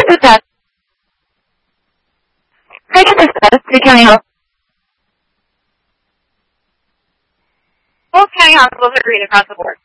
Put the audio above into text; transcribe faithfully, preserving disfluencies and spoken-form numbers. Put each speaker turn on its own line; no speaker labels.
get this test? Can I get this test? Did County Health? Both county hospitals are green across the board.